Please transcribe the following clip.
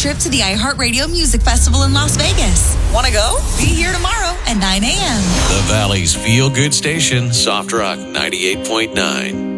trip to the iHeartRadio Music Festival in Las Vegas. Want to go? Be here tomorrow at 9 a.m. The Valley's Feel Good Station, Soft Rock 98.9.